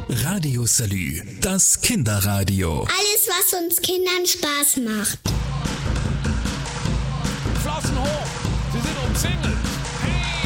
Radio Salü, das Kinderradio. Alles, was uns Kindern Spaß macht. Flossen hoch, Sie sind umzingelt.